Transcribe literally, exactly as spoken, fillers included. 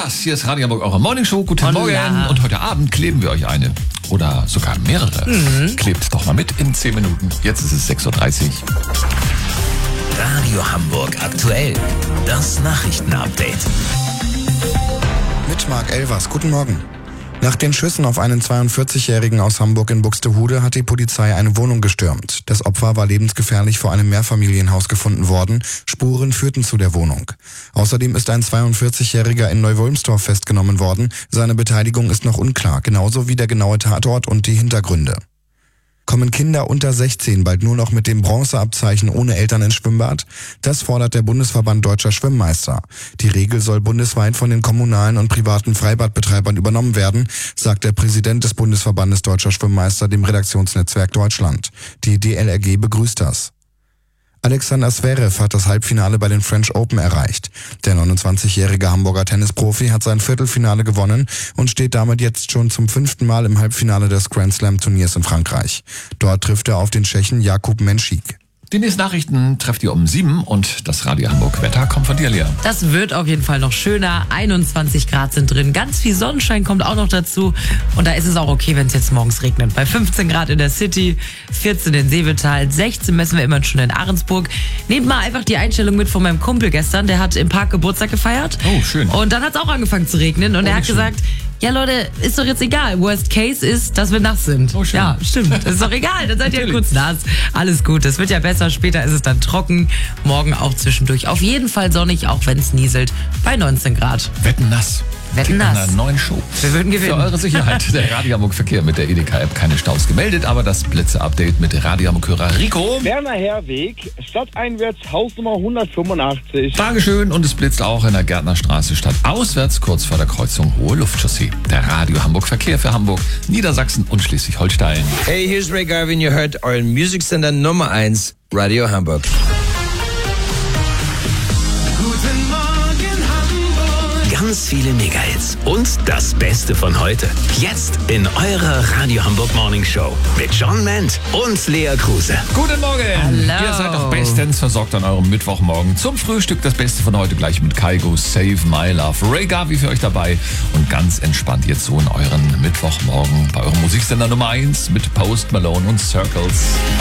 das. Hier ist Radio Hamburg, eure Morning Show. Guten Holla. Morgen. Und heute Abend kleben wir euch eine. Oder sogar mehrere. Mhm. Klebt doch mal mit in zehn Minuten. Jetzt ist es sechs Uhr dreißig. Radio Hamburg aktuell. Das Nachrichtenupdate. Mit Marc Elvers. Guten Morgen. Nach den Schüssen auf einen zweiundvierzigjährigen aus Hamburg in Buxtehude hat die Polizei eine Wohnung gestürmt. Das Opfer war lebensgefährlich vor einem Mehrfamilienhaus gefunden worden. Spuren führten zu der Wohnung. Außerdem ist ein zweiundvierzigjähriger in Neu-Wolmsdorf festgenommen worden. Seine Beteiligung ist noch unklar, genauso wie der genaue Tatort und die Hintergründe. Kommen Kinder unter sechzehn bald nur noch mit dem Bronzeabzeichen ohne Eltern ins Schwimmbad? Das fordert der Bundesverband Deutscher Schwimmmeister. Die Regel soll bundesweit von den kommunalen und privaten Freibadbetreibern übernommen werden, sagt der Präsident des Bundesverbandes Deutscher Schwimmmeister dem Redaktionsnetzwerk Deutschland. Die D L R G begrüßt das. Alexander Zverev hat das Halbfinale bei den French Open erreicht. Der neunundzwanzigjährige Hamburger Tennisprofi hat sein Viertelfinale gewonnen und steht damit jetzt schon zum fünften Mal im Halbfinale des Grand Slam Turniers in Frankreich. Dort trifft er auf den Tschechen Jakub Menšík. Die nächsten Nachrichten trefft ihr um sieben und das Radio Hamburg Wetter kommt von dir, Lea. Das wird auf jeden Fall noch schöner. einundzwanzig Grad sind drin. Ganz viel Sonnenschein kommt auch noch dazu. Und da ist es auch okay, wenn es jetzt morgens regnet. Bei fünfzehn Grad in der City, vierzehn in Seevetal, sechzehn messen wir immerhin schon in Ahrensburg. Nehmt mal einfach die Einstellung mit von meinem Kumpel gestern. Der hat im Park Geburtstag gefeiert. Oh, schön. Und dann hat es auch angefangen zu regnen. Und Oh, er hat schön. gesagt, ja Leute, ist doch jetzt egal. Worst case ist, dass wir nass sind. Oh, schön. Ja, stimmt. Ist doch egal. Dann seid ihr kurz nass. Alles gut. Es wird ja besser. Später ist es dann trocken. Morgen auch zwischendurch. Auf jeden Fall sonnig, auch wenn es nieselt. Bei neunzehn Grad. Wetten nass. Wetten In nass. einer neuen Show. Wir würden gewinnen. Für eure Sicherheit. Der Radio Hamburg Verkehr mit der E D K-App. Keine Staus gemeldet, aber das Blitze-Update mit der Radio Hamburg-Hörer Rico. Werner Herweg, stadteinwärts, Hausnummer hundertfünfundachtzig. Dankeschön. Und es blitzt auch in der Gärtnerstraße stadtauswärts, kurz vor der Kreuzung Hohe Luftchaussee. Der Radio Hamburg Verkehr für Hamburg, Niedersachsen und Schleswig-Holstein. Hey, here's Ray Garvin. You heard euren Musiksender Nummer eins, Radio Hamburg. Guten Morgen Hamburg. Ganz viele Mega-Hits und das Beste von heute. Jetzt in eurer Radio Hamburg Morning Show mit John Ment und Lea Kruse. Guten Morgen. Hallo. Ihr seid doch bestens versorgt an eurem Mittwochmorgen. Zum Frühstück das Beste von heute gleich mit Kaigo, Save My Love. Ray Garvey für euch dabei und ganz entspannt jetzt so in euren Mittwochmorgen bei eurem Musiksender Nummer eins mit Post Malone und Circles.